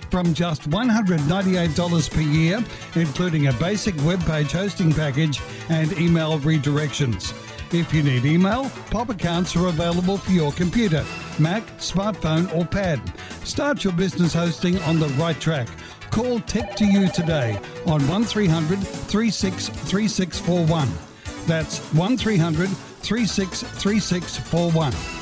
from just $198 per year, including a basic web page hosting package and email redirections. If you need email, Pop accounts are available for your computer, Mac, smartphone or pad. Start your business hosting on the right track. Call Tech2You today on 1300 363641. That's 1300 363641.